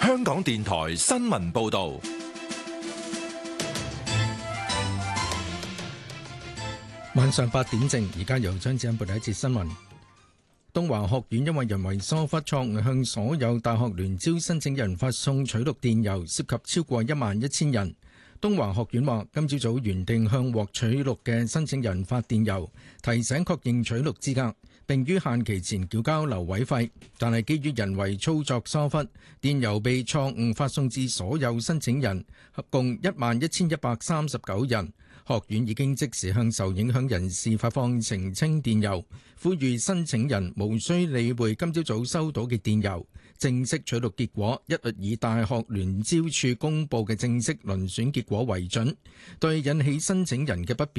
香港電台新聞報道。 晚上8點正，而家由張子欣報第一節新聞。東華學院因為人為疏忽錯誤向所有大學聯招申請人發送取錄電郵，涉及超過11000人。東華學院話，今朝早原定向獲取錄嘅申請人發電郵，提醒確認取錄資格，並於限期前繳交留位費，但係基於人為操作疏忽，電郵被錯誤發送至所有申請人，合共11139人。學院已經即時向受影響人士發放澄清電郵，呼籲申請人無需理會今朝早收到嘅電郵。正式取錄結果一律以大學聯招處公佈嘅正式遴選結果為準。對引起申請人嘅不便